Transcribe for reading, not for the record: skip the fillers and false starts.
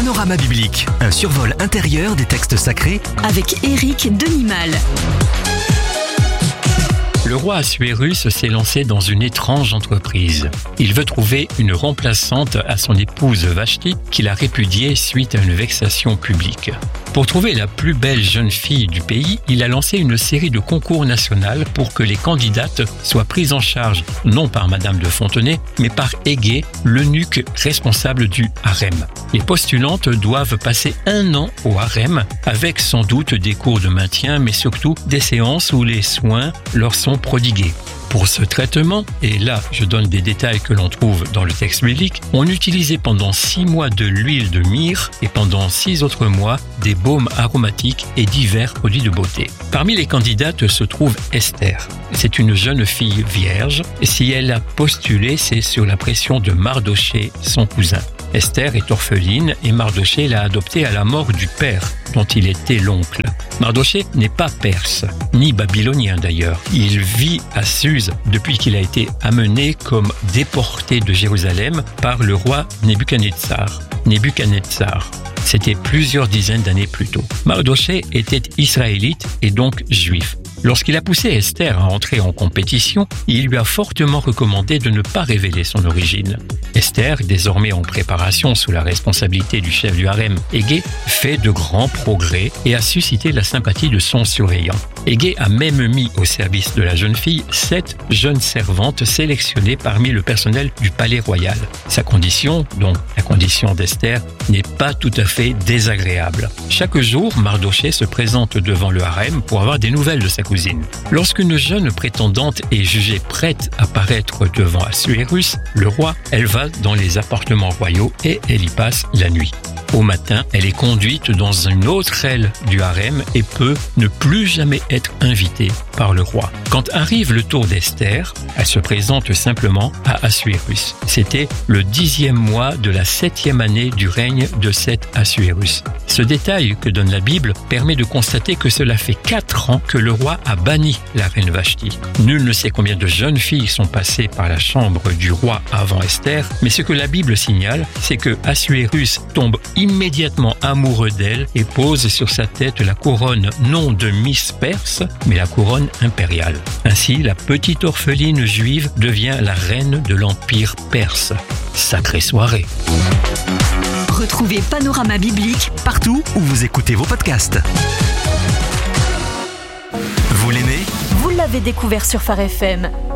Panorama biblique, un survol intérieur des textes sacrés avec Éric Denimal. Le roi Assuérus s'est lancé dans une étrange entreprise. Il veut trouver une remplaçante à son épouse Vashti qu'il a répudiée suite à une vexation publique. Pour trouver la plus belle jeune fille du pays, il a lancé une série de concours national pour que les candidates soient prises en charge, non par Madame de Fontenay, mais par Égée, l'eunuque responsable du harem. Les postulantes doivent passer 1 an au harem, avec sans doute des cours de maintien, mais surtout des séances où les soins leur sont prodigués. Pour ce traitement, et là je donne des détails que l'on trouve dans le texte biblique, on utilisait pendant 6 mois de l'huile de myrrhe et pendant 6 autres mois des baumes aromatiques et divers produits de beauté. Parmi les candidates se trouve Esther. C'est une jeune fille vierge, et si elle a postulé, c'est sur la pression de Mardoché, son cousin. Esther est orpheline et Mardoché l'a adoptée à la mort du père, dont il était l'oncle. Mardoché n'est pas perse, ni babylonien d'ailleurs. Il vit à Suse depuis qu'il a été amené comme déporté de Jérusalem par le roi Nebuchadnezzar. C'était plusieurs dizaines d'années plus tôt. Mardoché était israélite et donc juif. Lorsqu'il a poussé Esther à entrer en compétition, il lui a fortement recommandé de ne pas révéler son origine. Esther, désormais en préparation sous la responsabilité du chef du harem, Égée, fait de grands progrès et a suscité la sympathie de son surveillant. Égée a même mis au service de la jeune fille 7 jeunes servantes sélectionnées parmi le personnel du palais royal. Sa condition, donc la condition d'Esther, n'est pas tout à fait désagréable. Chaque jour, Mardoché se présente devant le harem pour avoir des nouvelles de sa cousine. Lorsqu'une jeune prétendante est jugée prête à paraître devant Assuérus, le roi, elle va dans les appartements royaux et elle y passe la nuit. Au matin, elle est conduite dans une autre aile du harem et peut ne plus jamais être invitée par le roi. Quand arrive le tour d'Esther, elle se présente simplement à Assuérus. C'était le 10e mois de la 7e année du règne de cet Assuérus. Ce détail que donne la Bible permet de constater que cela fait 4 ans que le roi a banni la reine Vashti. Nul ne sait combien de jeunes filles sont passées par la chambre du roi avant Esther, mais ce que la Bible signale, c'est que Assuérus tombe immédiatement amoureux d'elle et pose sur sa tête la couronne non de Miss Perse, mais la couronne impériale. Ainsi, la petite orpheline juive devient la reine de l'Empire perse. Sacrée soirée. Retrouvez Panorama biblique partout où vous écoutez vos podcasts. Vous l'aimez ? Vous l'avez découvert sur Phare FM.